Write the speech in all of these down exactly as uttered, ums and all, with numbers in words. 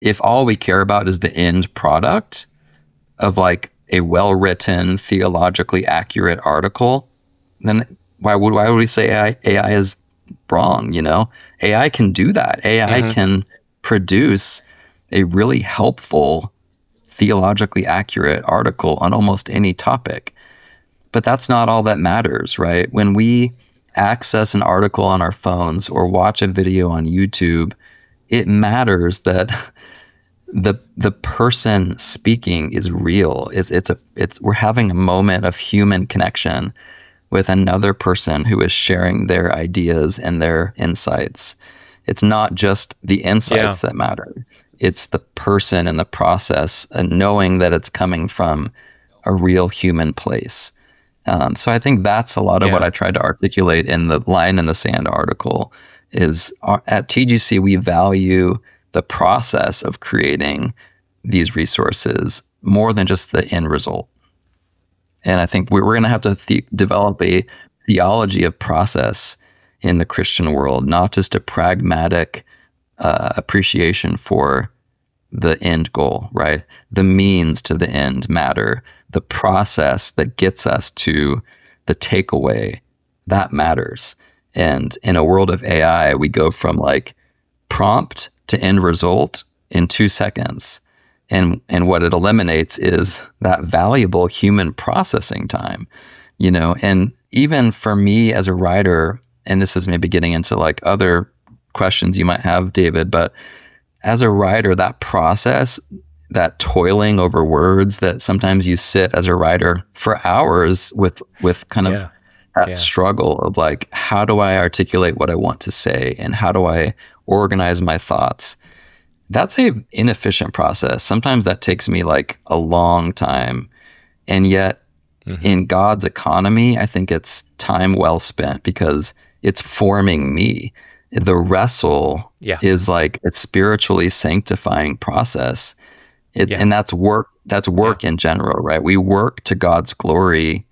if all we care about is the end product of like a well-written, theologically accurate article, then why would why would we say A I, A I is wrong? You know, A I can do that. A I mm-hmm. can produce a really helpful, theologically accurate article on almost any topic. But that's not all that matters, right? When we access an article on our phones or watch a video on YouTube, it matters that the the person speaking is real. It's it's a it's we're having a moment of human connection with another person who is sharing their ideas and their insights. It's not just the insights yeah. that matter. It's the person and the process, and knowing that it's coming from a real human place. Um, so I think that's a lot of yeah. what I tried to articulate in the Line in the Sand article. Is our, at T G C we value the process of creating these resources more than just the end result. And I think we're, we're going to have to the- develop a theology of process in the Christian world, not just a pragmatic uh, appreciation for the end goal, right? The means to the end matter. The process that gets us to the takeaway, that matters. And in a world of A I, we go from like prompt to end result in two seconds. And and what it eliminates is that valuable human processing time, you know. And even for me as a writer, and this is maybe getting into like other questions you might have, David, but as a writer, that process, that toiling over words, that sometimes you sit as a writer for hours with with kind of yeah. that yeah. struggle of like, how do I articulate what I want to say, and how do I organize my thoughts? That's a inefficient process. Sometimes that takes me like a long time. And yet mm-hmm. in God's economy, I think it's time well spent because it's forming me. The wrestle yeah. is like a spiritually sanctifying process. It, yeah. And that's work, that's work yeah. in general, right? We work to God's glory.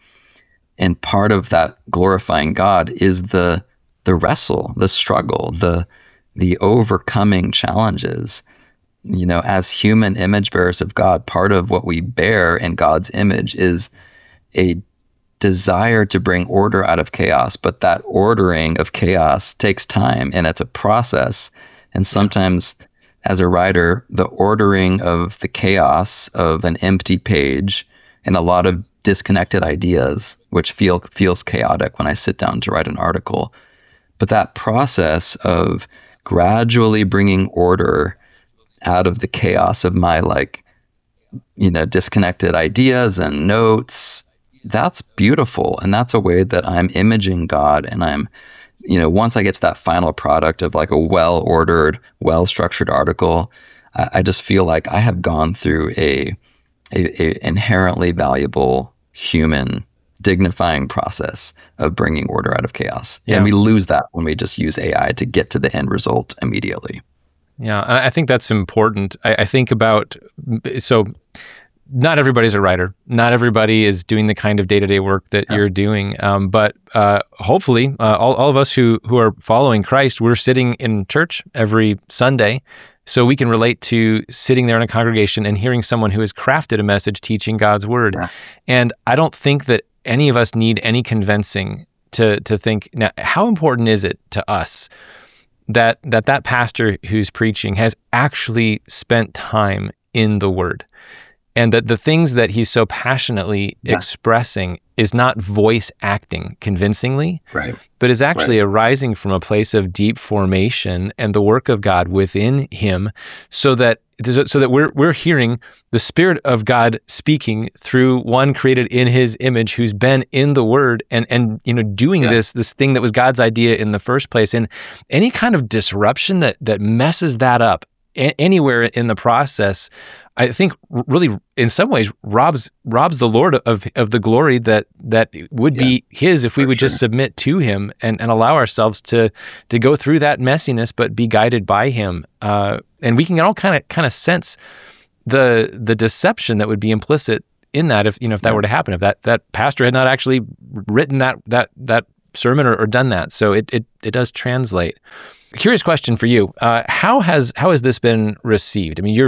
And part of that glorifying God is the the wrestle, the struggle, the the overcoming challenges. You know, as human image bearers of God, part of what we bear in God's image is a desire to bring order out of chaos. But that ordering of chaos takes time, and it's a process. And sometimes as a writer, the ordering of the chaos of an empty page and a lot of disconnected ideas, which feel feels chaotic when I sit down to write an article. But that process of gradually bringing order out of the chaos of my like, you know, disconnected ideas and notes, that's beautiful. And that's a way that I'm imaging God. And I'm, you know, once I get to that final product of like a well-ordered, well-structured article, I, I just feel like I have gone through a, a, a inherently valuable human dignifying process of bringing order out of chaos. Yeah. And we lose that when we just use A I to get to the end result immediately. Yeah, and I think that's important. I, I think about, so not everybody's a writer. Not everybody is doing the kind of day-to-day work that yeah. you're doing. Um, but uh, hopefully, uh, all, all of us who, who are following Christ, we're sitting in church every Sunday, so we can relate to sitting there in a congregation and hearing someone who has crafted a message teaching God's word. Yeah. And I don't think that any of us need any convincing to to think, now, how important is it to us that that that pastor who's preaching has actually spent time in the Word, and that the things that he's so passionately yeah. expressing is not voice acting convincingly, right. but is actually right. arising from a place of deep formation and the work of God within him, so that so that we're we're hearing the Spirit of God speaking through one created in His image, who's been in the Word and and you know doing yeah. this this thing that was God's idea in the first place. And any kind of disruption that that messes that up a- anywhere in the process, I think really in some ways robs robs the Lord of of the glory that that would yeah, be His if we would sure. just submit to Him and, and allow ourselves to to go through that messiness, but be guided by Him. Uh, and we can all kind of kind of sense the the deception that would be implicit in that if you know if that yeah. were to happen, if that that pastor had not actually written that that that sermon or, or done that. So it it it does translate. Curious question for you. Uh, how has how has this been received? I mean, you're